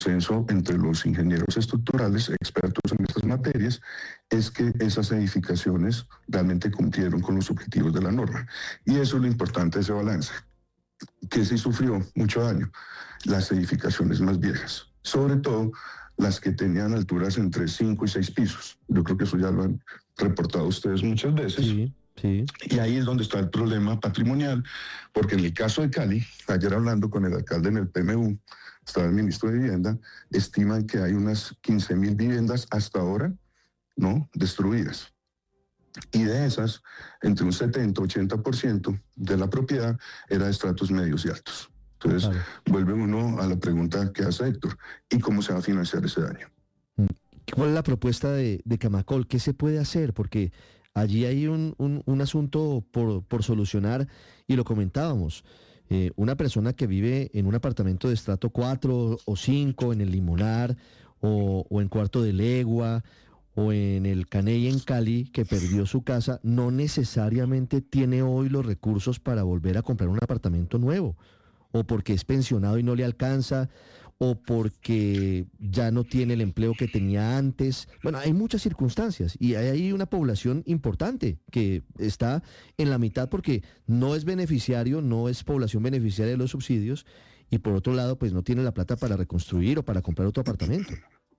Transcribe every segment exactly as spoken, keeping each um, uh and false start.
consenso entre los ingenieros estructurales, expertos en estas materias, es que esas edificaciones realmente cumplieron con los objetivos de la norma. Y eso es lo importante de ese balance. ¿Qué sí sufrió mucho daño? Las edificaciones más viejas, sobre todo las que tenían alturas entre cinco y seis pisos. Yo creo que eso ya lo han reportado ustedes muchas veces. Sí, sí. Y ahí es donde está el problema patrimonial, porque en el caso de Cali, ayer hablando con el alcalde en el P M U, estaba el ministro de Vivienda, estiman que hay unas quince mil viviendas hasta ahora, ¿no?, destruidas. Y de esas, entre un setenta y ochenta por ciento de la propiedad era de estratos medios y altos. Entonces, claro, vuelve uno a la pregunta que hace Héctor, ¿y cómo se va a financiar ese daño? ¿Cuál es la propuesta de, de Camacol? ¿Qué se puede hacer? Porque allí hay un, un, un asunto por, por solucionar, y lo comentábamos. Eh, una persona que vive en un apartamento de estrato cuatro o cinco, en el Limonar, o, o en Cuarto de Legua, o en el Caney en Cali, que perdió su casa, no necesariamente tiene hoy los recursos para volver a comprar un apartamento nuevo, o porque es pensionado y no le alcanza, o porque ya no tiene el empleo que tenía antes. Bueno, hay muchas circunstancias, y hay ahí una población importante que está en la mitad porque no es beneficiario, no es población beneficiaria de los subsidios, y por otro lado, pues no tiene la plata para reconstruir o para comprar otro apartamento.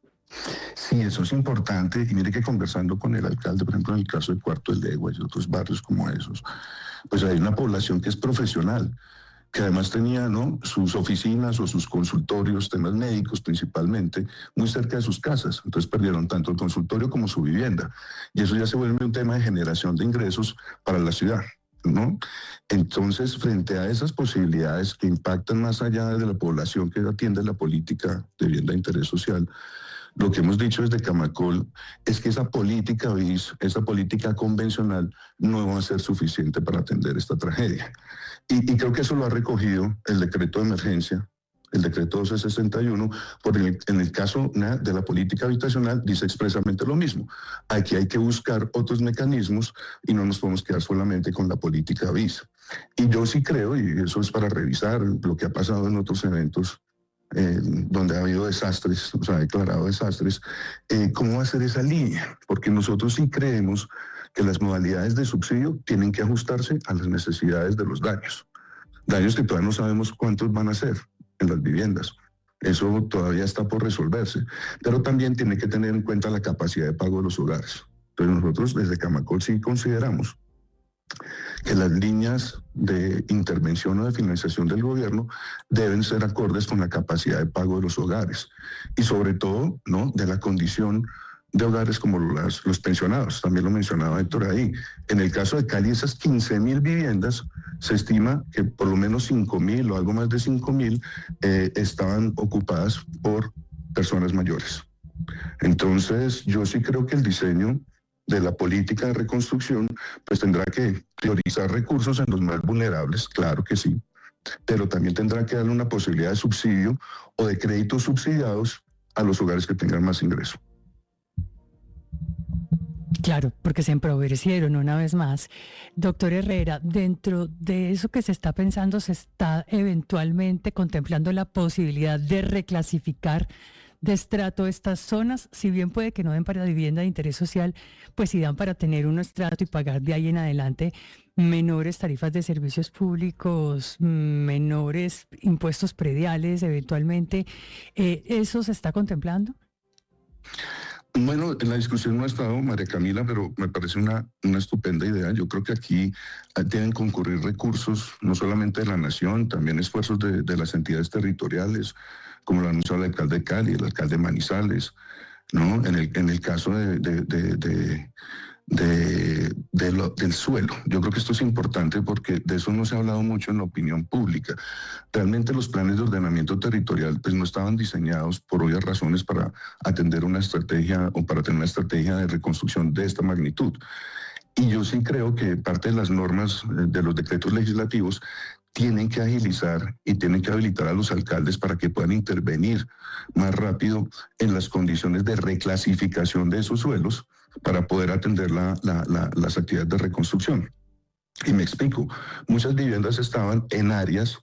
Sí, eso es importante, y mire que conversando con el alcalde, por ejemplo, en el caso de Cuarto de Legua y otros barrios como esos, pues hay una población que es profesional, que además tenía, ¿no?, sus oficinas o sus consultorios, temas médicos principalmente, muy cerca de sus casas. Entonces perdieron tanto el consultorio como su vivienda. Y eso ya se vuelve un tema de generación de ingresos para la ciudad, ¿no? Entonces, frente a esas posibilidades que impactan más allá de la población que atiende la política de vivienda de interés social, lo que hemos dicho desde Camacol es que esa política bis, esa política convencional no va a ser suficiente para atender esta tragedia. Y, y creo que eso lo ha recogido el decreto de emergencia, el decreto doce sesenta y uno, porque en el caso de la política habitacional dice expresamente lo mismo. Aquí hay que buscar otros mecanismos y no nos podemos quedar solamente con la política bis. Y yo sí creo, y eso es para revisar lo que ha pasado en otros eventos, Eh, donde ha habido desastres, o sea, ha declarado desastres, eh, ¿cómo va a ser esa línea? Porque nosotros sí creemos que las modalidades de subsidio tienen que ajustarse a las necesidades de los daños. Daños que todavía no sabemos cuántos van a ser en las viviendas. Eso todavía está por resolverse. Pero también tiene que tener en cuenta la capacidad de pago de los hogares. Entonces nosotros desde Camacol sí consideramos que las líneas de intervención o de financiación del gobierno deben ser acordes con la capacidad de pago de los hogares y sobre todo, ¿no?, de la condición de hogares como los, los pensionados. También lo mencionaba Héctor ahí. En el caso de Cali, esas quince mil viviendas, se estima que por lo menos cinco mil o algo más de cinco mil eh, estaban ocupadas por personas mayores. Entonces, yo sí creo que el diseño de la política de reconstrucción, pues tendrá que priorizar recursos en los más vulnerables, claro que sí, pero también tendrá que darle una posibilidad de subsidio o de créditos subsidiados a los hogares que tengan más ingreso. Claro, porque se empobrecieron una vez más. Doctor Herrera, dentro de eso que se está pensando, ¿se está eventualmente contemplando la posibilidad de reclasificar de estrato estas zonas? Si bien puede que no den para vivienda de interés social, pues sí dan para tener un estrato y pagar de ahí en adelante menores tarifas de servicios públicos, menores impuestos prediales eventualmente. Eh, ¿Eso se está contemplando? Bueno, en la discusión no ha estado María Camila, pero me parece una, una estupenda idea. Yo creo que aquí deben concurrir recursos, no solamente de la nación, también esfuerzos de, de las entidades territoriales, como lo anunció el alcalde de Cali, el alcalde de Manizales, ¿no? En el, en el caso de, de, de, de, de, de lo, del suelo. Yo creo que esto es importante porque de eso no se ha hablado mucho en la opinión pública. Realmente los planes de ordenamiento territorial pues no estaban diseñados por obvias razones para atender una estrategia o para tener una estrategia de reconstrucción de esta magnitud. Y yo sí creo que parte de las normas de los decretos legislativos tienen que agilizar y tienen que habilitar a los alcaldes para que puedan intervenir más rápido en las condiciones de reclasificación de esos suelos para poder atender la, la, la, las actividades de reconstrucción. Y me explico, muchas viviendas estaban en áreas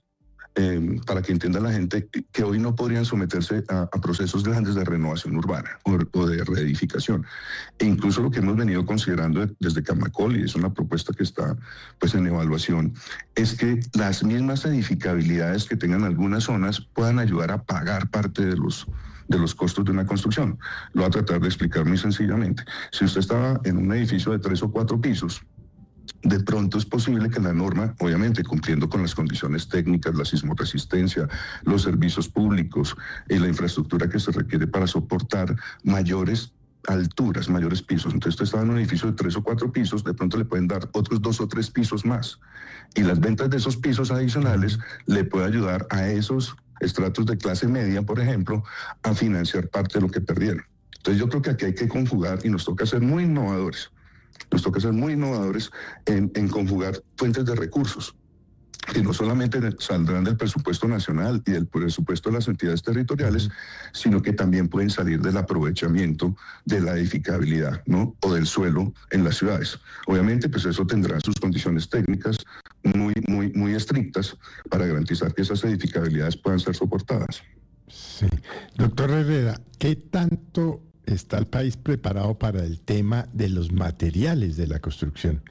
eh, para que entienda la gente que hoy no podrían someterse a, a procesos grandes de renovación urbana o, o de reedificación. E incluso lo que hemos venido considerando desde Camacol, y es una propuesta que está pues en evaluación, es que las mismas edificabilidades que tengan algunas zonas puedan ayudar a pagar parte de los de los costos de una construcción. Lo voy a tratar de explicar muy sencillamente. Si usted estaba en un edificio de tres o cuatro pisos, de pronto es posible que la norma, obviamente cumpliendo con las condiciones técnicas, la sismoresistencia, los servicios públicos y la infraestructura que se requiere para soportar mayores alturas, mayores pisos. Entonces usted estaba en un edificio de tres o cuatro pisos, de pronto le pueden dar otros dos o tres pisos más. Y las ventas de esos pisos adicionales le puede ayudar a esos estratos de clase media, por ejemplo, a financiar parte de lo que perdieron. Entonces yo creo que aquí hay que conjugar y nos toca ser muy innovadores. Nos toca ser muy innovadores en, en conjugar fuentes de recursos, que no solamente saldrán del presupuesto nacional y del presupuesto de las entidades territoriales, sino que también pueden salir del aprovechamiento de la edificabilidad, ¿no? O del suelo en las ciudades. Obviamente, pues eso tendrá sus condiciones técnicas muy, muy, muy estrictas para garantizar que esas edificabilidades puedan ser soportadas. Sí. Doctor Herrera, ¿qué tanto está el país preparado para el tema de los materiales de la construcción?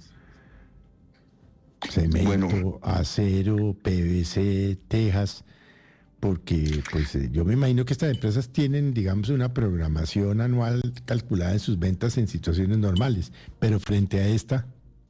Cemento, bueno, acero, P V C, tejas, porque pues yo me imagino que estas empresas tienen, digamos, una programación anual calculada en sus ventas en situaciones normales, pero frente a esta...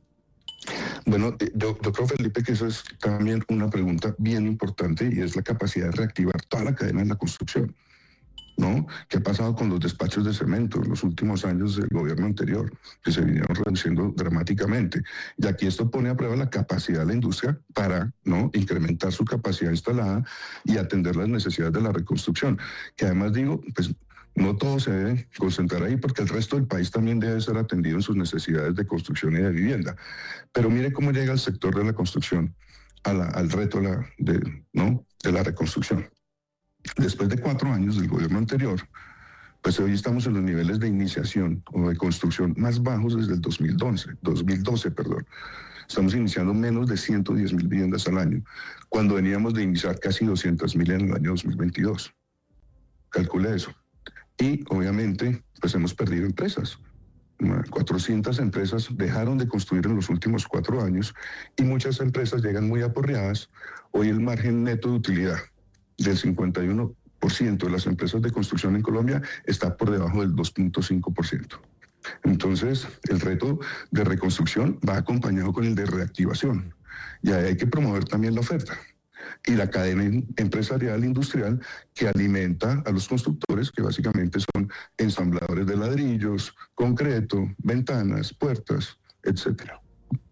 Bueno, yo, yo creo, Felipe, que eso es también una pregunta bien importante y es la capacidad de reactivar toda la cadena de la construcción, ¿no? ¿Qué ha pasado con los despachos de cemento en los últimos años del gobierno anterior, que se vinieron reduciendo dramáticamente? Y aquí esto pone a prueba la capacidad de la industria para, ¿no?, incrementar su capacidad instalada y atender las necesidades de la reconstrucción. Que además digo, pues no todo se debe concentrar ahí porque el resto del país también debe ser atendido en sus necesidades de construcción y de vivienda. Pero mire cómo llega el sector de la construcción a la, al reto de la, de, ¿no?, de la reconstrucción. Después de cuatro años del gobierno anterior, pues hoy estamos en los niveles de iniciación o de construcción más bajos desde el dos mil doce, dos mil doce, perdón. Estamos iniciando menos de ciento diez mil viviendas al año, cuando veníamos de iniciar casi doscientas mil en el año dos mil veintidós. Calcule eso. Y obviamente, pues hemos perdido empresas. cuatrocientas empresas dejaron de construir en los últimos cuatro años y muchas empresas llegan muy aporreadas. Hoy el margen neto de utilidad del cincuenta y uno por ciento de las empresas de construcción en Colombia está por debajo del dos punto cinco por ciento. Entonces, el reto de reconstrucción va acompañado con el de reactivación. Y ahí hay que promover también la oferta y la cadena empresarial industrial que alimenta a los constructores, que básicamente son ensambladores de ladrillos, concreto, ventanas, puertas, etcétera.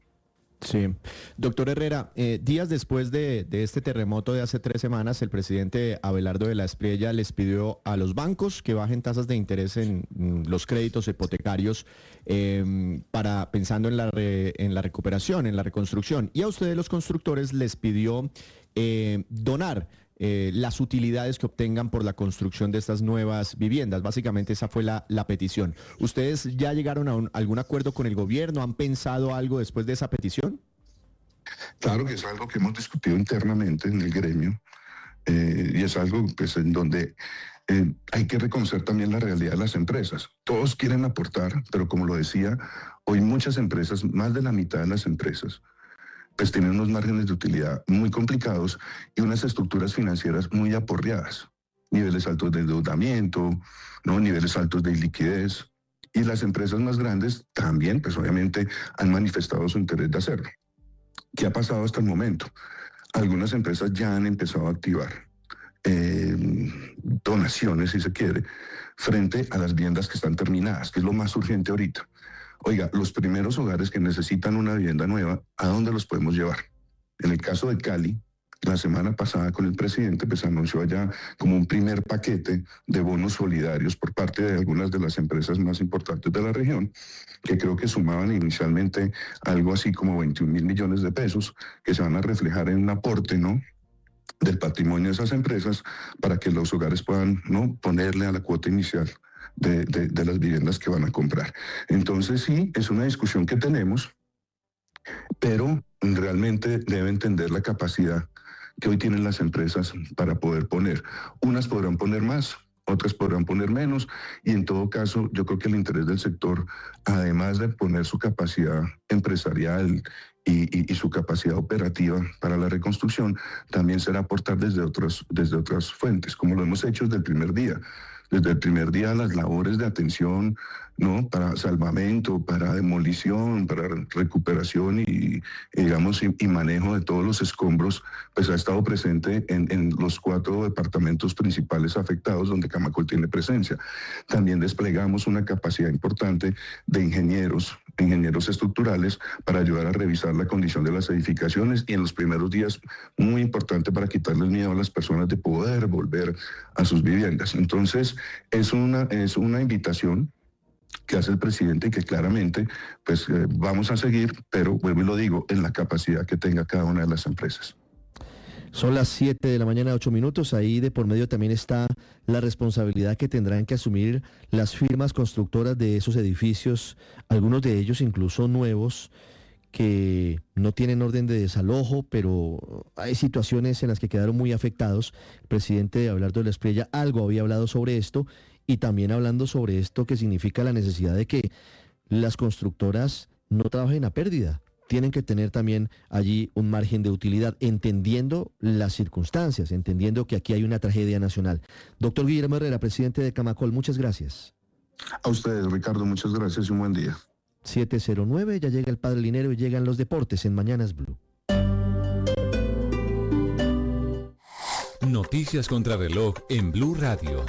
Sí. Doctor Herrera, eh, días después de, de este terremoto de hace tres semanas, el presidente Abelardo de la Espriella les pidió a los bancos que bajen tasas de interés en mm, los créditos hipotecarios eh, para pensando en la, re, en la recuperación, en la reconstrucción. Y a ustedes los constructores les pidió eh, donar Eh, las utilidades que obtengan por la construcción de estas nuevas viviendas. Básicamente esa fue la, la petición. ¿Ustedes ya llegaron a un, algún acuerdo con el gobierno? ¿Han pensado algo después de esa petición? Claro que es algo que hemos discutido internamente en el gremio eh, y es algo pues, en donde eh, hay que reconocer también la realidad de las empresas. Todos quieren aportar, pero como lo decía, hoy muchas empresas, más de la mitad de las empresas, pues tienen unos márgenes de utilidad muy complicados y unas estructuras financieras muy aporreadas. Niveles altos de endeudamiento, ¿no?, niveles altos de liquidez. Y las empresas más grandes también, pues obviamente, han manifestado su interés de hacerlo. ¿Qué ha pasado hasta el momento? Algunas empresas ya han empezado a activar eh, donaciones, si se quiere, frente a las viviendas que están terminadas, que es lo más urgente ahorita. Oiga, los primeros hogares que necesitan una vivienda nueva, ¿a dónde los podemos llevar? En el caso de Cali, la semana pasada con el presidente, pues anunció allá como un primer paquete de bonos solidarios por parte de algunas de las empresas más importantes de la región, que creo que sumaban inicialmente algo así como veintiún mil millones de pesos, que se van a reflejar en un aporte, ¿no?, del patrimonio de esas empresas para que los hogares puedan, ¿no?, ponerle a la cuota inicial De, de, de las viviendas que van a comprar. Entonces sí, es una discusión que tenemos, pero realmente debe entender la capacidad que hoy tienen las empresas para poder poner. Unas podrán poner más, otras podrán poner menos, y en todo caso yo creo que el interés del sector, además de poner su capacidad empresarial y, y, y su capacidad operativa para la reconstrucción, también será aportar desde otras, desde otras fuentes, como lo hemos hecho desde el primer día. Desde el primer día las labores de atención, ¿no? Para salvamento, para demolición, para recuperación y, y digamos, y, y manejo de todos los escombros, pues ha estado presente en, en los cuatro departamentos principales afectados donde Camacol tiene presencia. También desplegamos una capacidad importante de ingenieros, ingenieros estructurales para ayudar a revisar la condición de las edificaciones y en los primeros días, muy importante para quitarles miedo a las personas de poder volver a sus viviendas. Entonces, es una, es una invitación que hace el presidente y que claramente pues eh, vamos a seguir, pero vuelvo y lo digo, en la capacidad que tenga cada una de las empresas. Son las siete de la mañana, ocho minutos. Ahí de por medio también está la responsabilidad que tendrán que asumir las firmas constructoras de esos edificios, algunos de ellos incluso nuevos, que no tienen orden de desalojo, pero hay situaciones en las que quedaron muy afectados. El presidente Abelardo de la Espriella algo había hablado sobre esto, y también hablando sobre esto que significa la necesidad de que las constructoras no trabajen a pérdida. Tienen que tener también allí un margen de utilidad, entendiendo las circunstancias, entendiendo que aquí hay una tragedia nacional. Doctor Guillermo Herrera, presidente de Camacol, muchas gracias. A ustedes, Ricardo, muchas gracias y un buen día. siete cero nueve, ya llega el Padre Linero y llegan los deportes en Mañanas Blue. Noticias contra reloj en Blue Radio.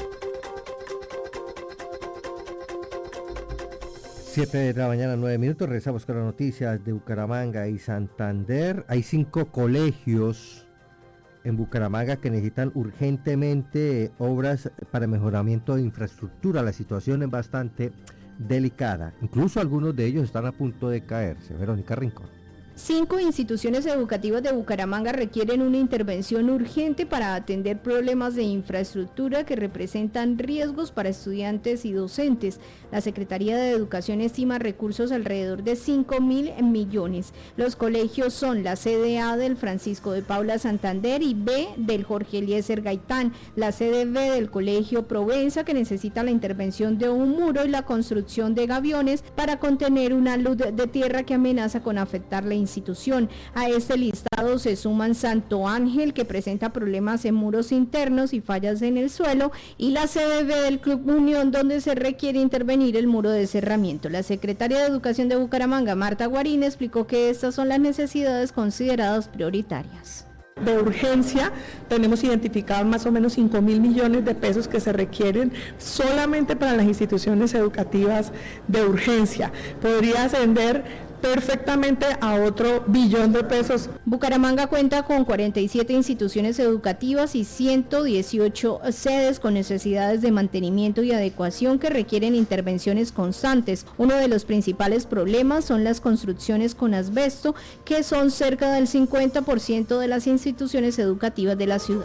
siete de la mañana, nueve minutos, regresamos con las noticias de Bucaramanga y Santander. Hay cinco colegios en Bucaramanga que necesitan urgentemente obras para mejoramiento de infraestructura. La situación es bastante delicada. Incluso algunos de ellos están a punto de caerse. Verónica Rincón. Cinco instituciones educativas de Bucaramanga requieren una intervención urgente para atender problemas de infraestructura que representan riesgos para estudiantes y docentes. La Secretaría de Educación estima recursos alrededor de cinco mil millones. Los colegios son la C D A del Francisco de Paula Santander y B del Jorge Eliezer Gaitán, la C D B del Colegio Provenza, que necesita la intervención de un muro y la construcción de gaviones para contener una luz de tierra que amenaza con afectar la institución. A este listado se suman Santo Ángel, que presenta problemas en muros internos y fallas en el suelo, y la C D B del Club Unión, donde se requiere intervenir el muro de cerramiento. La secretaria de Educación de Bucaramanga, Marta Guarín, explicó que estas son las necesidades consideradas prioritarias. De urgencia tenemos identificados más o menos cinco mil millones de pesos que se requieren solamente para las instituciones educativas de urgencia. Podría ascender perfectamente a otro billón de pesos. Bucaramanga cuenta con cuarenta y siete instituciones educativas y ciento dieciocho sedes con necesidades de mantenimiento y adecuación que requieren intervenciones constantes. Uno de los principales problemas son las construcciones con asbesto, que son cerca del cincuenta por ciento de las instituciones educativas de la ciudad.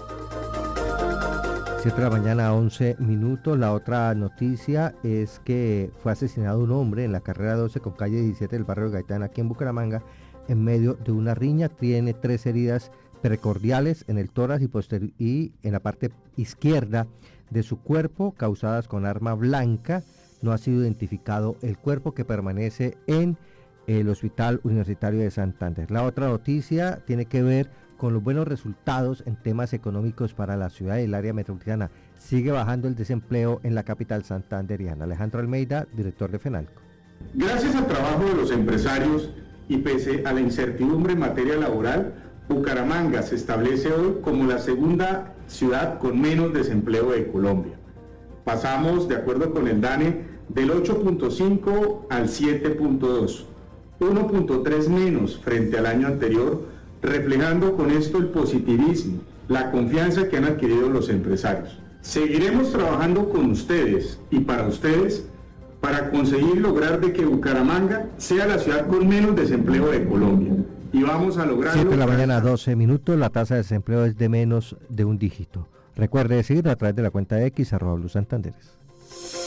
siete de la mañana, once minutos. La otra noticia es que fue asesinado un hombre en la carrera doce con calle diecisiete del barrio de Gaitán, aquí en Bucaramanga, en medio de una riña. Tiene tres heridas precordiales en el tórax y, posterior, y en la parte izquierda de su cuerpo, causadas con arma blanca. No ha sido identificado el cuerpo, que permanece en el Hospital Universitario de Santander. La otra noticia tiene que ver con los buenos resultados en temas económicos para la ciudad y el área metropolitana. Sigue bajando el desempleo en la capital santanderiana. Alejandro Almeida, director de FENALCO. Gracias al trabajo de los empresarios y pese a la incertidumbre en materia laboral, Bucaramanga se establece hoy como la segunda ciudad con menos desempleo de Colombia. Pasamos, de acuerdo con el DANE, del ocho punto cinco al siete punto dos, uno punto tres menos frente al año anterior, reflejando con esto el positivismo, la confianza que han adquirido los empresarios. Seguiremos trabajando con ustedes y para ustedes para conseguir lograr de que Bucaramanga sea la ciudad con menos desempleo de Colombia. Y vamos a lograrlo. siete de la mañana, doce minutos, la tasa de desempleo es de menos de un dígito. Recuerde seguirnos a través de la cuenta de X, arroba Blue Santanderes.